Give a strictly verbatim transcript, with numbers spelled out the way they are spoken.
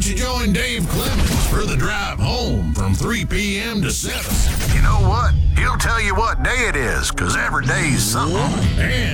don't you join Dave Clemens for the drive home from three p.m. to seven? You know what? He'll tell you what day it is, because every day's something. And